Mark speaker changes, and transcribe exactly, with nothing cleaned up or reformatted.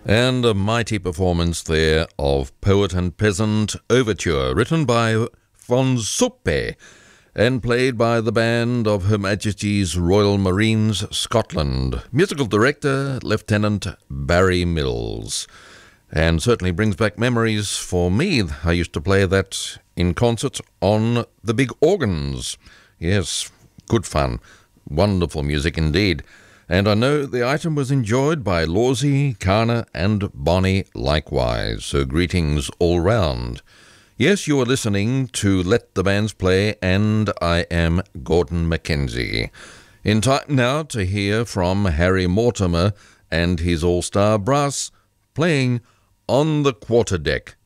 Speaker 1: And a mighty performance there of Poet and Peasant Overture, written by Von Suppe and played by the band of Her Majesty's Royal Marines, Scotland. Musical director, Lieutenant Barry Mills. And certainly brings back memories for me. I used to play that in concert on the big organs. Yes, good fun. Wonderful music indeed. And I know the item was enjoyed by Lawsy, Kana and Bonnie likewise. So greetings all round. Yes, you are listening to Let the Bands Play, and I am Gordon Mackenzie. In time now to hear from Harry Mortimer and his all-star brass playing On the Quarterdeck.